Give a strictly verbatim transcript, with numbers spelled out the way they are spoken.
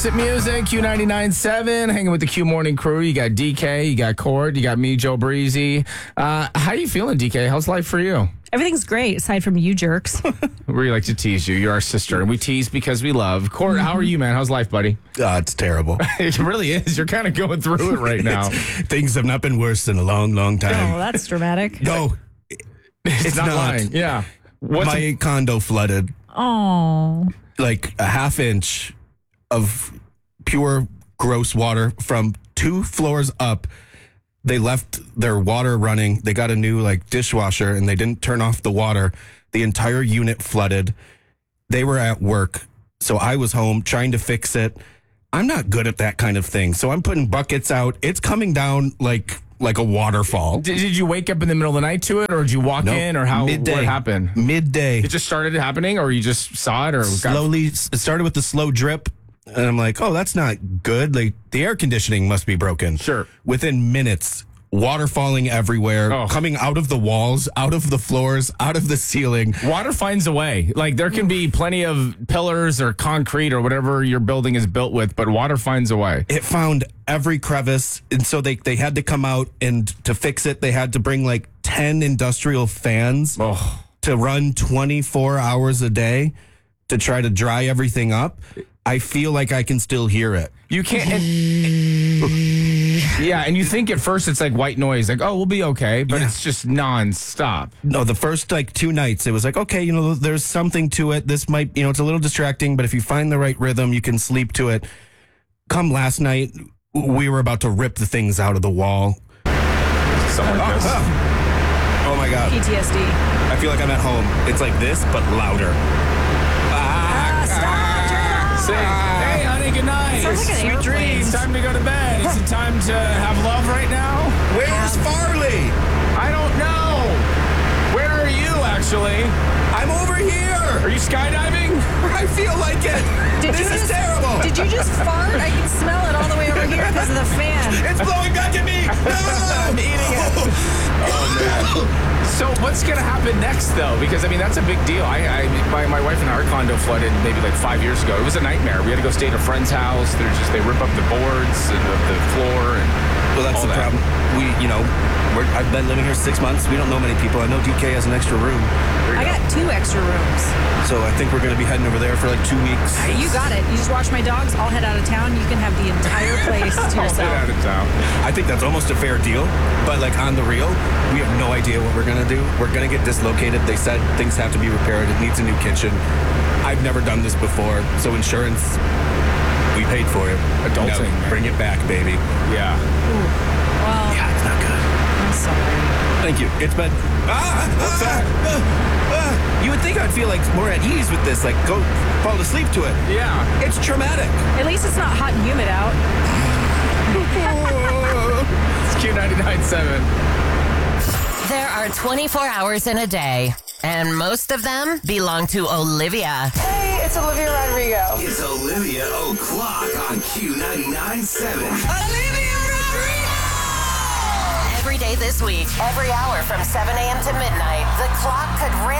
Music, Q ninety-nine point seven, hanging with the Q Morning crew. You got D K, you got Court, you got me, Joe Breezy. Uh, how you feeling, D K? How's life for you? Everything's great, aside from you jerks. We like to tease you. You're our sister, and we tease because we love. Court, how are you, man? How's life, buddy? Uh, it's terrible. It really is. You're kind of going through it right now. Things have not been worse in a long, long time. Oh, that's dramatic. No, It's, it's not, not. lying. Yeah. What's My condo flooded Oh. like a half inch of pure gross water from two floors up. They left their water running. They got a new like dishwasher and they didn't turn off the water. The entire unit flooded. They were at work. So I was home trying to fix it. I'm not good at that kind of thing. So I'm putting buckets out. It's coming down like like a waterfall. Did, did you wake up in the middle of the night to it, or did you walk Nope. in, or how? Midday. What happened? Midday. It just started happening, or you just saw it, or got- Slowly, it started with the slow drip. And I'm like, oh, that's not good. Like the air conditioning must be broken. Sure. Within minutes, water falling everywhere, Oh. coming out of the walls, out of the floors, out of the ceiling. Water finds a way. Like there can be plenty of pillars or concrete or whatever your building is built with, but water finds a way. It found every crevice. And so they, they had to come out and to fix it, they had to bring like ten industrial fans Oh, to run twenty-four hours a day to try to dry everything up. I feel like I can still hear it. you can't. and- yeah, and you think at first it's like white noise, like oh we'll be okay, but Yeah. it's just nonstop. No, the first like two nights, it was like, okay, you know, there's something to it. This might, you know, it's a little distracting, but if you find the right rhythm, you can sleep to it. Come last night, we were about to rip the things out of the wall. Something like this. Oh my God. P T S D. I feel like I'm at home. It's like this, but louder. Ah, stop, turn it off. Say, hey honey, good night. Sounds like an Sweet airplane. dreams. Time to go to bed. Is it time to have love right now? Where's Farley? I don't know. Where are you actually? I'm over here. Are you skydiving? I feel like it. Did this you is just, terrible. Did you just fart? I can smell it all the way over here because of the fan. It's blowing back at me. No. I'm eating it. Oh man. So what's gonna happen next though? Because I mean that's a big deal. I, I my, my wife and our condo flooded maybe like five years ago. It was a nightmare. We had to go stay at a friend's house. They're just they rip up the boards and the, the floor and Well, that's all the that. problem. We, you know, we're, I've been living here six months. We don't know many people. I know D K has an extra room. There you I go. got two extra rooms. So I think we're going to be heading over there for like two weeks. You got it. You just watch my dogs. I'll head out of town. You can have the entire place to I'll get yourself. out of town. I think that's almost a fair deal. But like on the real, we have no idea what we're going to do. We're going to get dislocated. They said things have to be repaired. It needs a new kitchen. I've never done this before. So insurance, we paid for it. Adulting, No, man. bring it back, baby. Yeah. Well, Yeah, it's not good. I'm sorry. Thank you. It's been. Ah, What's that? You would think I'd feel like more at ease with this, like go fall asleep to it. Yeah. It's traumatic. At least it's not hot and humid out. It's Q ninety-nine point seven. There are twenty-four hours in a day, and most of them belong to Olivia. Hey, it's Olivia Rodrigo. It's Olivia O'Clock on Q ninety-nine point seven. Olivia Rodrigo! Every day this week, every hour from seven a.m. to midnight, the clock could